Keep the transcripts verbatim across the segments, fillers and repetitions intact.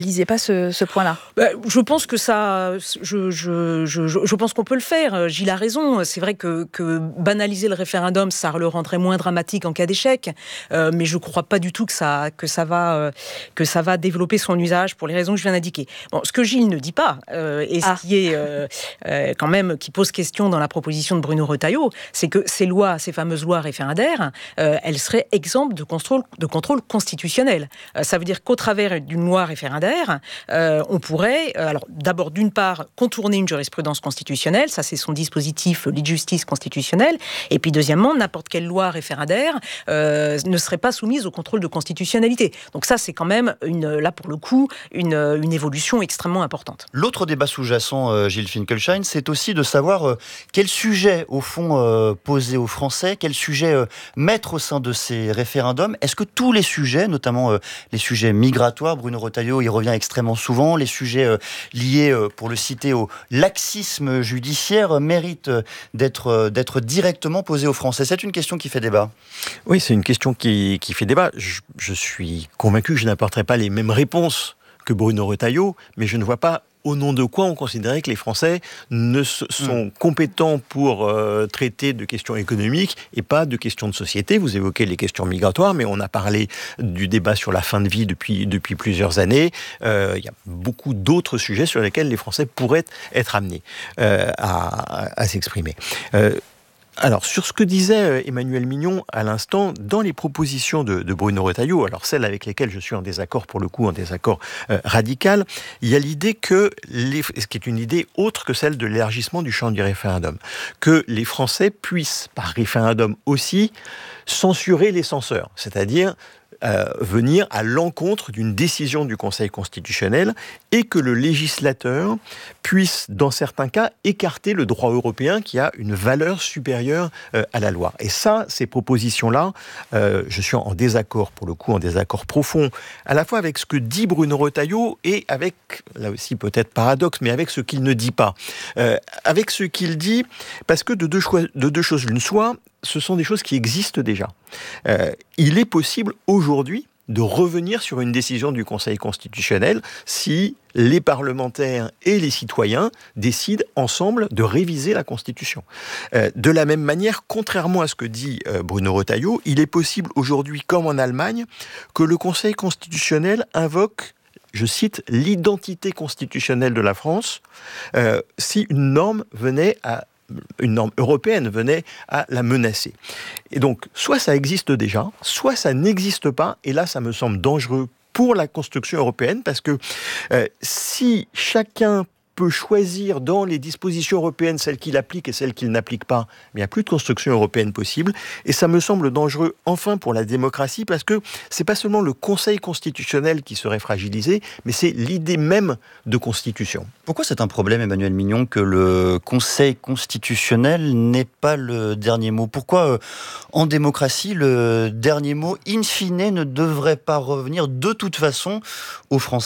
lisez pas ce, ce point-là. Bah, je pense que ça, je, je, je, je pense qu'on peut le faire. Gilles a raison. C'est vrai que, que banaliser le référendum, ça le rendrait moins dramatique en cas d'échec. Euh, mais je ne crois pas du tout que ça, que ça va, euh, que ça va développer son usage pour les raisons que je viens d'indiquer. Bon, ce que Gilles ne dit pas, euh, et ce ah. qui est euh, euh, quand même qui pose question dans la proposition de Bruno Retailleau, c'est que ces lois, ces fameuses lois référendaires, euh, elles seraient exemptes de contrôle, de contrôle constitutionnel. Euh, ça veut dire qu'au travers d'une loi référendaire, Euh, on pourrait, euh, alors d'abord d'une part, contourner une jurisprudence constitutionnelle, ça c'est son dispositif lit de justice constitutionnelle, et puis deuxièmement, n'importe quelle loi référendaire euh, ne serait pas soumise au contrôle de constitutionnalité. Donc ça c'est quand même, une, là pour le coup, une, une évolution extrêmement importante. L'autre débat sous-jacent, euh, Gilles Finkelstein, c'est aussi de savoir euh, quel sujet, au fond, euh, poser aux Français, quel sujet euh, mettre au sein de ces référendums. Est-ce que tous les sujets, notamment euh, les sujets migratoires, Bruno Retailleau y revient extrêmement souvent, les sujets euh, liés, euh, pour le citer, au laxisme judiciaire, euh, méritent euh, d'être, euh, d'être directement posés aux Français. C'est une question qui fait débat. Oui, c'est une question qui, qui fait débat. Je, je suis convaincu que je n'apporterai pas les mêmes réponses que Bruno Retailleau, mais je ne vois pas au nom de quoi on considérait que les Français ne sont mmh. compétents pour euh, traiter de questions économiques et pas de questions de société. Vous évoquez les questions migratoires, mais on a parlé du débat sur la fin de vie depuis, depuis plusieurs années. Euh, il y a beaucoup d'autres sujets sur lesquels les Français pourraient être amenés euh, à, à, à s'exprimer. Euh, Alors, sur ce que disait Emmanuel Mignon à l'instant, dans les propositions de, de Bruno Retailleau, alors celles avec lesquelles je suis en désaccord, pour le coup, en désaccord euh, radical, il y a l'idée que, les, ce qui est une idée autre que celle de l'élargissement du champ du référendum, que les Français puissent, par référendum aussi, censurer les censeurs, c'est-à-dire Euh, venir à l'encontre d'une décision du Conseil constitutionnel et que le législateur puisse, dans certains cas, écarter le droit européen qui a une valeur supérieure euh, à la loi. Et ça, ces propositions-là, euh, je suis en désaccord, pour le coup, en désaccord profond, à la fois avec ce que dit Bruno Retailleau et avec, là aussi peut-être paradoxe, mais avec ce qu'il ne dit pas. Euh, avec ce qu'il dit, parce que de deux, choix, de deux choses l'une, soit ce sont des choses qui existent déjà. Euh, il est possible aujourd'hui de revenir sur une décision du Conseil constitutionnel si les parlementaires et les citoyens décident ensemble de réviser la Constitution. Euh, de la même manière, contrairement à ce que dit euh, Bruno Retailleau, il est possible aujourd'hui, comme en Allemagne, que le Conseil constitutionnel invoque, je cite, l'identité constitutionnelle de la France, euh, si une norme venait à une norme européenne venait à la menacer. Et donc, soit ça existe déjà, soit ça n'existe pas, et là, ça me semble dangereux pour la construction européenne, parce que euh, si chacun peut choisir dans les dispositions européennes celles qu'il applique et celles qu'il n'applique pas, il n'y a plus de construction européenne possible, et ça me semble dangereux, enfin, pour la démocratie, parce que c'est pas seulement le Conseil constitutionnel qui serait fragilisé, mais c'est l'idée même de constitution. Pourquoi c'est un problème, Emmanuel Mignon, que le Conseil constitutionnel n'ait pas le dernier mot ? Pourquoi, euh, en démocratie, le dernier mot, in fine, ne devrait pas revenir de toute façon aux Français ?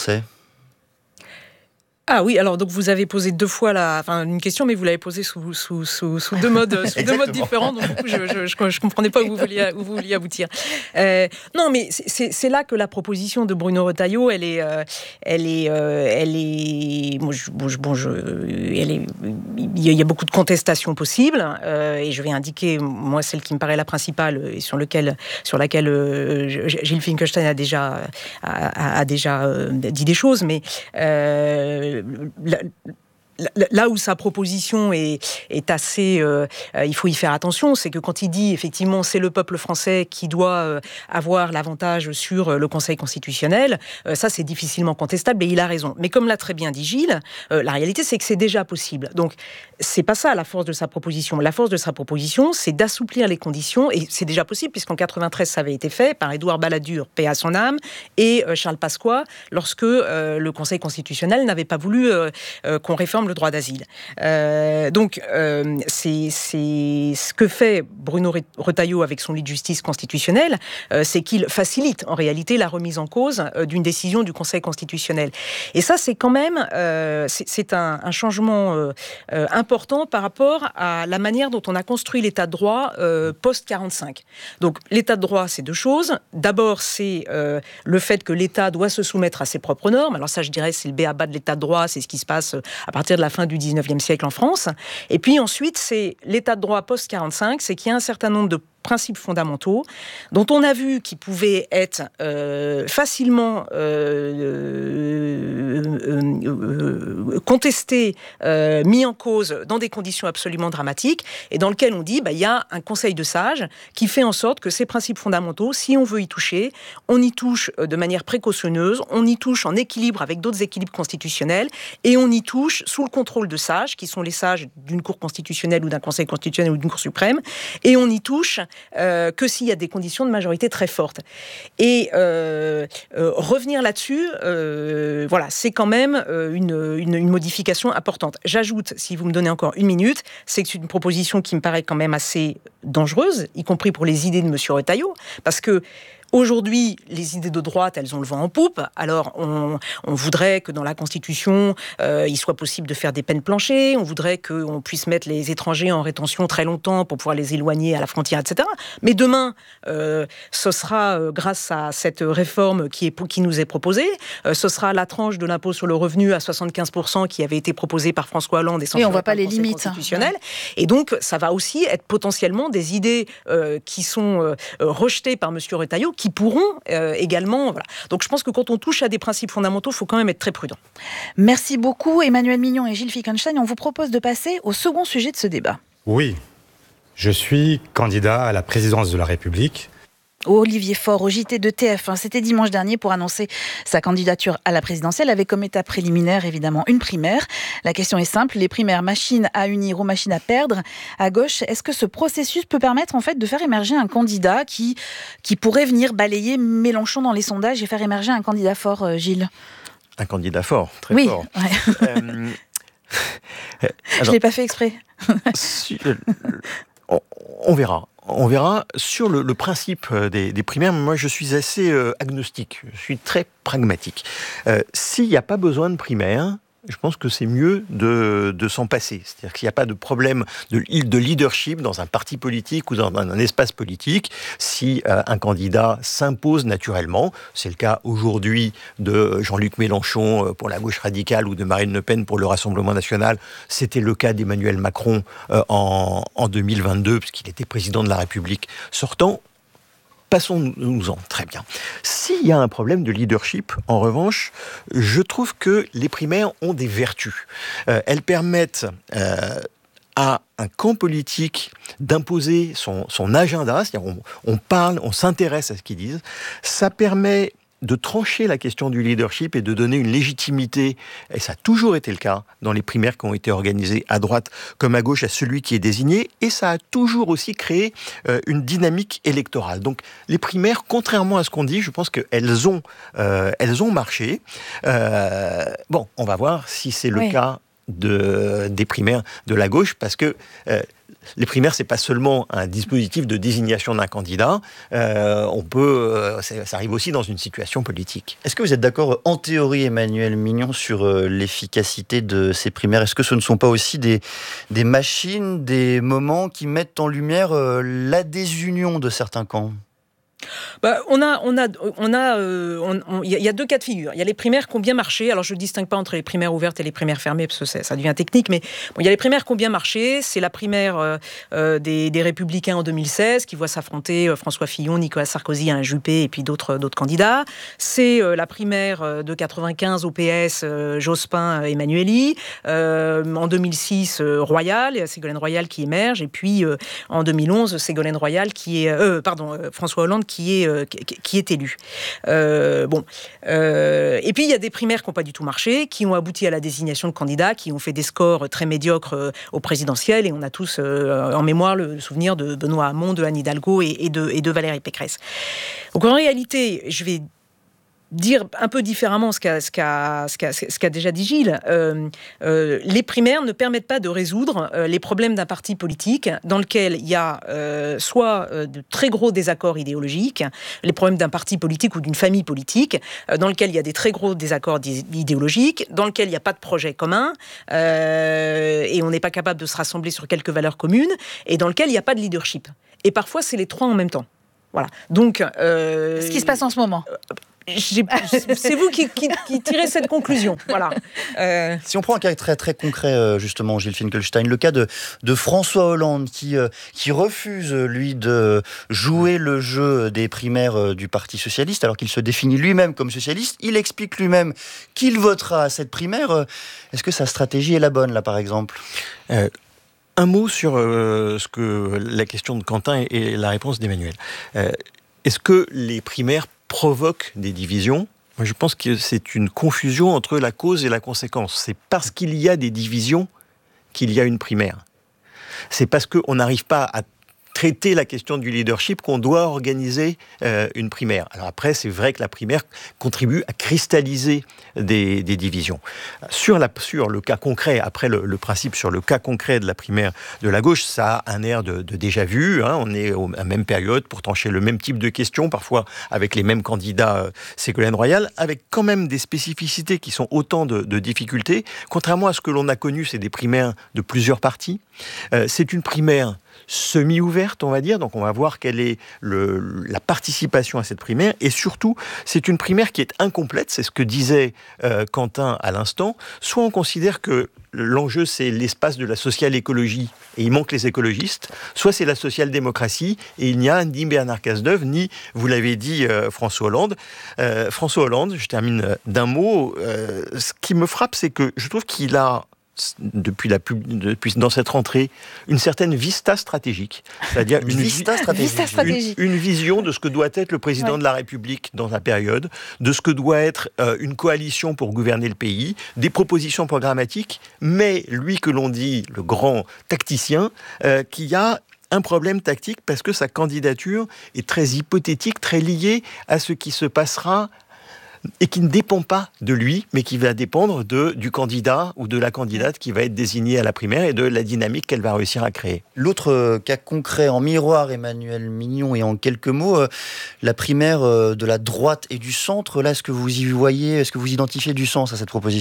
Ah oui, alors donc vous avez posé deux fois la, enfin une question, mais vous l'avez posée sous, sous, sous, sous deux modes, sous deux modes différents. Donc du coup, je, je, je, je comprenais pas où vous vouliez, où vous vouliez aboutir. Euh, non, mais c'est, c'est là que la proposition de Bruno Retailleau, elle est, euh, elle est, euh, elle est, bon, je, bon, je, elle est, il y a beaucoup de contestations possibles, euh, et je vais indiquer moi celle qui me paraît la principale et sur lequel, sur laquelle euh, Gilles Finkelstein a déjà, a, a déjà euh, dit des choses, mais euh, La, la, là où sa proposition est, est assez... Euh, il faut y faire attention, c'est que quand il dit, effectivement, c'est le peuple français qui doit euh, avoir l'avantage sur euh, le Conseil constitutionnel, euh, ça, c'est difficilement contestable, et il a raison. Mais comme l'a très bien dit Gilles, euh, la réalité, c'est que c'est déjà possible. Donc, c'est pas ça, la force de sa proposition. La force de sa proposition, c'est d'assouplir les conditions, et c'est déjà possible, puisqu'en quatre-vingt-treize, ça avait été fait par Édouard Balladur, paix à son âme, et euh, Charles Pasqua, lorsque euh, le Conseil constitutionnel n'avait pas voulu euh, euh, qu'on réforme réforme le droit d'asile. Euh, donc, euh, c'est, c'est ce que fait Bruno Retailleau avec son lit de justice constitutionnelle, euh, c'est qu'il facilite en réalité la remise en cause euh, d'une décision du Conseil constitutionnel. Et ça, c'est quand même euh, c'est, c'est un, un changement euh, euh, important par rapport à la manière dont on a construit l'état de droit euh, post quarante-cinq. Donc, l'état de droit, c'est deux choses. D'abord, c'est euh, le fait que l'État doit se soumettre à ses propres normes. Alors ça, je dirais, c'est le b a ba de l'état de droit, c'est ce qui se passe à partir de la fin du dix-neuvième siècle en France. Et puis ensuite, c'est l'état de droit post quarante-cinq, c'est qu'il y a un certain nombre de principes fondamentaux dont on a vu qu'ils pouvaient être euh, facilement euh, euh, euh, contestés, euh, mis en cause dans des conditions absolument dramatiques, et dans lequel on dit bah, il y a un conseil de sages qui fait en sorte que ces principes fondamentaux, si on veut y toucher, on y touche de manière précautionneuse, on y touche en équilibre avec d'autres équilibres constitutionnels, et on y touche sous le contrôle de sages, qui sont les sages d'une cour constitutionnelle ou d'un conseil constitutionnel ou d'une cour suprême, et on y touche Euh, que s'il y a des conditions de majorité très fortes. Et euh, euh, revenir là-dessus, euh, voilà, c'est quand même euh, une, une, une modification importante. J'ajoute, si vous me donnez encore une minute, c'est que c'est une proposition qui me paraît quand même assez dangereuse, y compris pour les idées de M. Retailleau, parce que aujourd'hui, les idées de droite, elles ont le vent en poupe. Alors, on, on voudrait que dans la Constitution, euh, il soit possible de faire des peines planchées. On voudrait qu'on puisse mettre les étrangers en rétention très longtemps pour pouvoir les éloigner à la frontière, et cetera. Mais demain, euh, ce sera euh, grâce à cette réforme qui, est, qui nous est proposée. Euh, ce sera la tranche de l'impôt sur le revenu à soixante-quinze pour cent qui avait été proposée par François Hollande et censurée oui, on voit pas par le les Conseil limites constitutionnel. Et donc, ça va aussi être potentiellement des idées euh, qui sont euh, rejetées par M. Retailleau, qui pourront euh, également... Voilà. Donc je pense que quand on touche à des principes fondamentaux, il faut quand même être très prudent. Merci beaucoup Emmanuel Mignon et Gilles Fickenstein. On vous propose de passer au second sujet de ce débat. Oui, je suis candidat à la présidence de la République. Olivier Faure au J T de T F un, c'était dimanche dernier pour annoncer sa candidature à la présidentielle avec comme étape préliminaire évidemment une primaire. La question est simple, les primaires machines à unir ou machines à perdre à gauche, est-ce que ce processus peut permettre en fait de faire émerger un candidat qui, qui pourrait venir balayer Mélenchon dans les sondages et faire émerger un candidat fort, euh, Gilles ? Un candidat fort, très oui, fort. Ouais. Euh, Je ne l'ai pas fait exprès. si, euh, on, on verra. On verra. Sur le, le principe des, des primaires, moi je suis assez euh, agnostique, je suis très pragmatique. Euh, s'il n'y a pas besoin de primaires, je pense que c'est mieux de, de s'en passer. C'est-à-dire qu'il n'y a pas de problème de, de leadership dans un parti politique ou dans un, un espace politique si euh, un candidat s'impose naturellement. C'est le cas aujourd'hui de Jean-Luc Mélenchon pour la gauche radicale ou de Marine Le Pen pour le Rassemblement national. C'était le cas d'Emmanuel Macron euh, en, en deux mille vingt-deux, puisqu'il était président de la République sortant. Passons-nous-en, très bien. S'il y a un problème de leadership, en revanche, je trouve que les primaires ont des vertus. Euh, elles permettent euh, à un camp politique d'imposer son, son agenda, c'est-à-dire on, on parle, on s'intéresse à ce qu'ils disent. Ça permet de trancher la question du leadership et de donner une légitimité, et ça a toujours été le cas dans les primaires qui ont été organisées à droite comme à gauche, à celui qui est désigné, et ça a toujours aussi créé euh, une dynamique électorale. Donc les primaires, contrairement à ce qu'on dit, je pense qu'elles ont, euh, elles ont marché. Euh, bon, on va voir si c'est le oui. cas de, des primaires de la gauche, parce que euh, les primaires, c'est pas seulement un dispositif de désignation d'un candidat. Euh, on peut, euh, ça arrive aussi dans une situation politique. Est-ce que vous êtes d'accord, en théorie, Emmanuel Mignon, sur euh, l'efficacité de ces primaires ? Est-ce que ce ne sont pas aussi des, des machines, des moments qui mettent en lumière euh, la désunion de certains camps ? Bah, on a, on a, on a, euh, on, on, y, y a deux cas de figure. Il y a les primaires qui ont bien marché. Alors je ne distingue pas entre les primaires ouvertes et les primaires fermées parce que ça, ça devient technique. Mais bon, il y a les primaires qui ont bien marché. C'est la primaire euh, euh, des, des Républicains en deux mille seize qui voit s'affronter euh, François Fillon, Nicolas Sarkozy, Alain Juppé et puis d'autres, d'autres candidats. C'est euh, la primaire euh, de quatre-vingt-quinze au P S, euh, Jospin, Emmanueli. Euh, en deux mille six, euh, Royal, Ségolène Royal qui émerge. Et puis euh, en deux mille onze, Ségolène Royal qui est, euh, pardon, euh, François Hollande qui est, euh, qui, qui est élu. Euh, bon. Euh, et puis, il y a des primaires qui n'ont pas du tout marché, qui ont abouti à la désignation de candidats, qui ont fait des scores très médiocres euh, au présidentiel, et on a tous euh, en mémoire le souvenir de Benoît Hamon, de Anne Hidalgo et, et, de, et de Valérie Pécresse. Donc, en réalité, je vais dire un peu différemment ce qu'a, ce qu'a, ce qu'a, ce qu'a déjà dit Gilles. Euh, euh, les primaires ne permettent pas de résoudre euh, les problèmes d'un parti politique dans lequel il y a euh, soit euh, de très gros désaccords idéologiques, les problèmes d'un parti politique ou d'une famille politique, euh, dans lequel il y a des très gros désaccords idéologiques, dans lequel il n'y a pas de projet commun, euh, et on n'est pas capable de se rassembler sur quelques valeurs communes, et dans lequel il n'y a pas de leadership. Et parfois, c'est les trois en même temps. Voilà. Donc, euh, ce qui se passe en ce moment. J'ai, c'est vous qui, qui, qui tirez cette conclusion. Voilà. Euh... Si on prend un cas très, très concret, justement, Gilles Finkelstein, le cas de, de François Hollande, qui, qui refuse, lui, de jouer le jeu des primaires du Parti socialiste, alors qu'il se définit lui-même comme socialiste. Il explique lui-même qu'il votera à cette primaire. Est-ce que sa stratégie est la bonne, là, par exemple ? euh... Un mot sur euh, ce que la question de Quentin et, et la réponse d'Emmanuel. Euh, est-ce que les primaires provoquent des divisions ? Moi, je pense que c'est une confusion entre la cause et la conséquence. C'est parce qu'il y a des divisions qu'il y a une primaire. C'est parce qu'on n'arrive pas à traiter la question du leadership qu'on doit organiser euh, une primaire. Alors après, c'est vrai que la primaire contribue à cristalliser des, des divisions. Sur, la, sur le cas concret, après le, le principe sur le cas concret de la primaire de la gauche, ça a un air de, de déjà-vu. Hein, on est au, à la même période pour trancher le même type de questions, parfois avec les mêmes candidats euh, Ségolène Royal, avec quand même des spécificités qui sont autant de, de difficultés. Contrairement à ce que l'on a connu, c'est des primaires de plusieurs partis. Euh, c'est une primaire semi-ouverte, on va dire, donc on va voir quelle est le, la participation à cette primaire, et surtout, c'est une primaire qui est incomplète, c'est ce que disait euh, Quentin à l'instant. Soit on considère que l'enjeu, c'est l'espace de la social-écologie, et il manque les écologistes, soit c'est la social-démocratie, et il n'y a ni Bernard Cazeneuve, ni, vous l'avez dit, euh, François Hollande. Euh, François Hollande, je termine d'un mot, euh, ce qui me frappe, c'est que je trouve qu'il a Depuis, la, depuis dans cette rentrée, une certaine vista stratégique. C'est-à-dire une, vista stratégique. Vista stratégique. Une, une vision de ce que doit être le président ouais. de la République dans la période, de ce que doit être euh, une coalition pour gouverner le pays, des propositions programmatiques, mais lui que l'on dit, le grand tacticien, euh, qui a un problème tactique parce que sa candidature est très hypothétique, très liée à ce qui se passera et qui ne dépend pas de lui, mais qui va dépendre de, du candidat ou de la candidate qui va être désignée à la primaire et de la dynamique qu'elle va réussir à créer. L'autre euh, cas concret en miroir, Emmanuel Mignon, et en quelques mots, euh, la primaire euh, de la droite et du centre, là, est-ce que vous y voyez, est-ce que vous identifiez du sens à cette proposition ?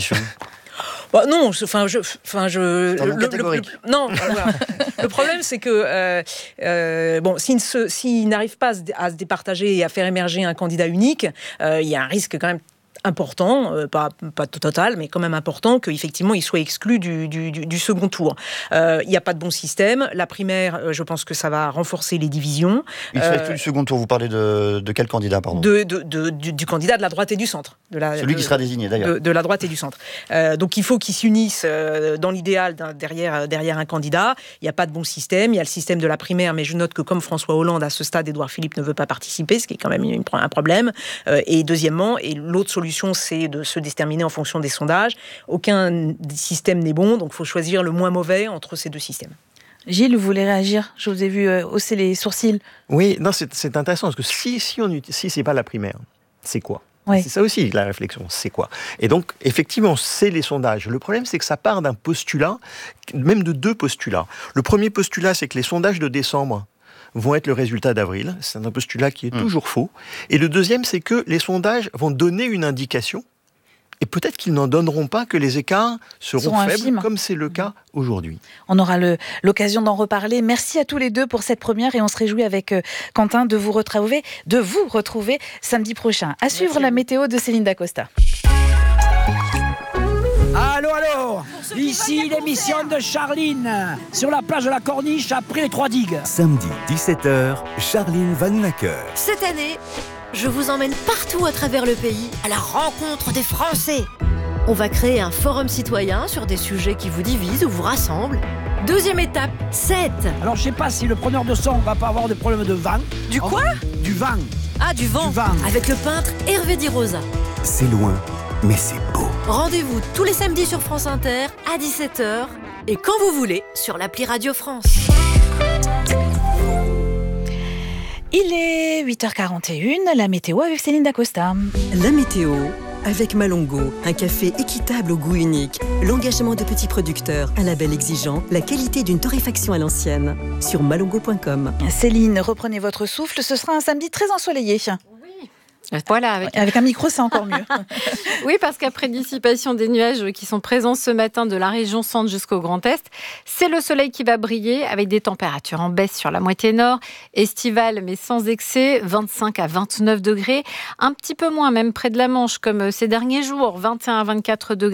Bah non, enfin je, enfin je. C'est un le, nom catégorique. Le, le, non, voilà. Le problème c'est que euh, euh, bon, s'ils si si n'arrivent pas à se, à se départager et à faire émerger un candidat unique, euh, il y a un risque quand même important, euh, pas, pas total, mais quand même important, qu'effectivement, il soit exclu du, du, du, du second tour. Il euh, n'y a pas de bon système. La primaire, euh, je pense que ça va renforcer les divisions. Il soit exclu euh, du second tour, vous parlez de, de quel candidat, pardon ? de, de, de, du, du candidat de la droite et du centre. De la, Celui de, qui sera désigné, d'ailleurs. De, de la droite et du centre. Euh, donc, il faut qu'ils s'unissent euh, dans l'idéal derrière, derrière un candidat. Il n'y a pas de bon système. Il y a le système de la primaire, mais je note que comme François Hollande, à ce stade, Édouard Philippe ne veut pas participer, ce qui est quand même une, un problème. Euh, et deuxièmement, et l'autre solution, c'est de se déterminer en fonction des sondages. Aucun système n'est bon, donc il faut choisir le moins mauvais entre ces deux systèmes. Gilles, vous voulez réagir ? Je vous ai vu euh, hausser les sourcils. Oui, non, c'est, c'est intéressant, parce que si, si, on, si c'est pas la primaire, c'est quoi ? Oui. C'est ça aussi, la réflexion, c'est quoi ? Et donc, effectivement, c'est les sondages. Le problème, c'est que ça part d'un postulat, même de deux postulats. Le premier postulat, c'est que les sondages de décembre vont être le résultat d'avril. C'est un postulat qui est mmh. toujours faux. Et le deuxième, c'est que les sondages vont donner une indication, et peut-être qu'ils n'en donneront pas, que les écarts seront, seront faibles, infimes. Comme c'est le cas aujourd'hui. On aura le, l'occasion d'en reparler. Merci à tous les deux pour cette première, et on se réjouit avec euh, Quentin de vous retrouver, de vous retrouver samedi prochain. À suivre Merci. La météo de Céline Dacosta. Allô, allô, ici l'émission de Charline, sur la plage de la Corniche, après les trois digues. Samedi, dix-sept heures, Charline Vanhoenacker. Cette année, je vous emmène partout à travers le pays, à la rencontre des Français. On va créer un forum citoyen sur des sujets qui vous divisent ou vous rassemblent. Deuxième étape, sept. Alors je sais pas si le preneur de son va pas avoir des problèmes de vent. Du quoi ? Du vent. Ah, du vent. Du vent. Avec le peintre Hervé Di Rosa. C'est loin, mais c'est beau. Rendez-vous tous les samedis sur France Inter à dix-sept heures et quand vous voulez sur l'appli Radio France. Il est huit heures quarante et une, la météo avec Céline Dacosta. La météo avec Malongo, un café équitable au goût unique, l'engagement de petits producteurs, un label exigeant, la qualité d'une torréfaction à l'ancienne. Sur malongo point com. Céline, reprenez votre souffle, ce sera un samedi très ensoleillé. Voilà, avec... avec un micro, c'est encore mieux. Oui, parce qu'après dissipation des nuages qui sont présents ce matin de la région centre jusqu'au Grand Est, c'est le soleil qui va briller avec des températures en baisse sur la moitié nord, estivale mais sans excès, vingt-cinq à vingt-neuf degrés, un petit peu moins même près de la Manche comme ces derniers jours, vingt et un à vingt-quatre degrés.